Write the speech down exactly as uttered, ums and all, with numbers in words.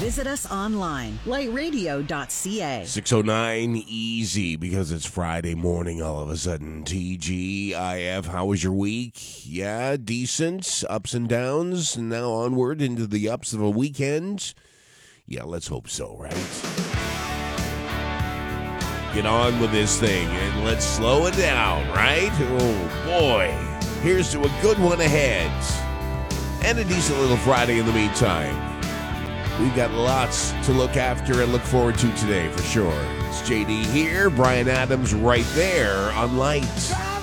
Visit us online, light radio dot c a. six oh nine easy because it's Friday morning all of a sudden. T G I F, how was your week? Yeah, decent. Ups and downs. And now onward into the ups of a weekend. Yeah, let's hope so, right? Get on with this thing and let's slow it down, right? Oh, boy. Here's to a good one ahead. And a decent little Friday in the meantime. We've got lots to look after and look forward to today for sure. It's J D here, Brian Adams right there on Light.